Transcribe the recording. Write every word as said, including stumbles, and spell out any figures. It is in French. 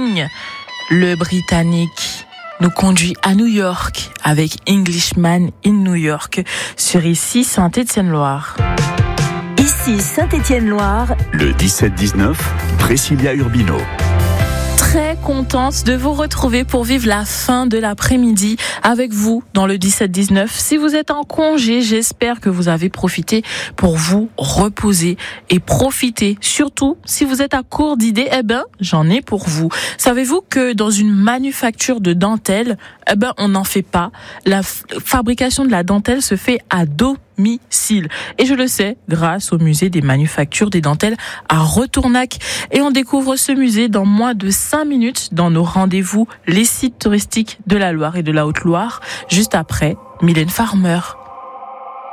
King, le Britannique, nous conduit à New York avec Englishman in New York sur ici Saint-Étienne-Loire. Ici Saint-Étienne-Loire. Le dix-sept dix-neuf, Priscilla Urbino. Très contente de vous retrouver pour vivre la fin de l'après-midi avec vous dans le dix-sept dix-neuf. Si vous êtes en congé, j'espère que vous avez profité pour vous reposer et profiter. Surtout, si vous êtes à court d'idées, eh ben, j'en ai pour vous. Savez-vous que dans une manufacture de dentelle, eh ben, on n'en fait pas. La f- fabrication de la dentelle se fait à domicile. Et je le sais grâce au musée des manufactures des dentelles à Retournac. Et on découvre ce musée dans moins de cinq minutes dans nos rendez-vous, les sites touristiques de la Loire et de la Haute-Loire, juste après Mylène Farmer.